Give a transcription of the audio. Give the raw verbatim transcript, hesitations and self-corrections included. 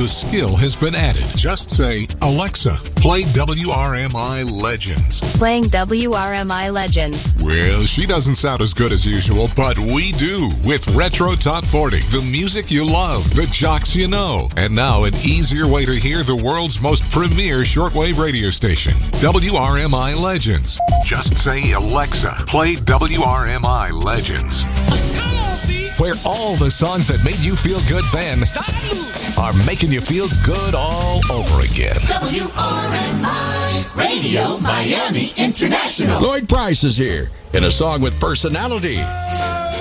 the skill has been added. Just say, Alexa, play W R M I Legends. Playing W R M I Legends. Well, she doesn't sound as good as usual, but we do. With Retro Top forty, the music you love, the jocks you know. And now an easier way to hear the world's most premier shortwave radio station, W R M I Legends. Just say, Alexa, play W R M I Legends. Where all the songs that made you feel good then are making you feel good all over again. W R M I Radio Miami International. Lloyd Price is here in a song with personality.